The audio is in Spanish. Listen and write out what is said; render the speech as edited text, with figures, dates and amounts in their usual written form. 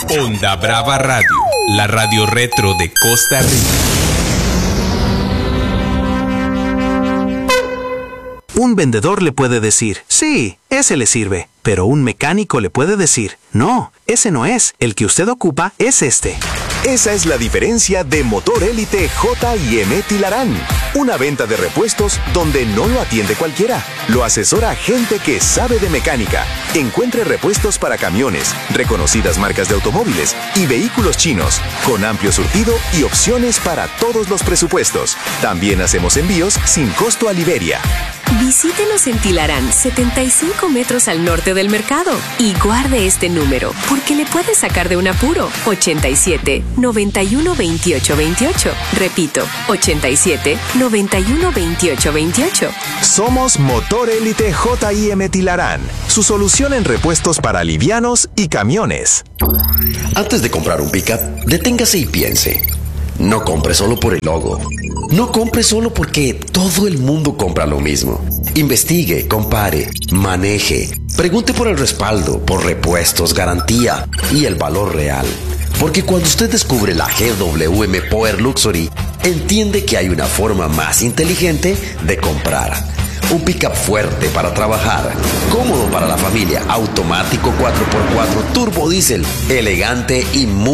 Onda Brava Radio, la radio retro de Costa Rica. Un vendedor le puede decir, sí, ese le sirve. Pero un mecánico le puede decir, no, ese no es. El que usted ocupa es este. Esa es la diferencia de Motor Élite J&M Tilarán. Una venta de repuestos donde no lo atiende cualquiera. Lo asesora gente que sabe de mecánica. Encuentre repuestos para camiones, reconocidas marcas de automóviles y vehículos chinos, con amplio surtido y opciones para todos los presupuestos. También hacemos envíos sin costo a Liberia. Visítenos en Tilarán, 75 metros al norte del mercado. Y guarde este número, porque le puede sacar de un apuro. 87 91 28 28. Repito, 87 91 28 28. Somos Motor Élite J&M Tilarán. Su solución en repuestos para livianos y camiones. Antes de comprar un pickup, deténgase y piense. No compre solo por el logo. No compre solo porque todo el mundo compra lo mismo. Investigue, compare, maneje. Pregunte por el respaldo, por repuestos, garantía y el valor real. Porque cuando usted descubre la GWM Power Luxury, entiende que hay una forma más inteligente de comprar. Un pickup fuerte para trabajar, cómodo para la familia, automático 4x4, turbo diésel, elegante y muy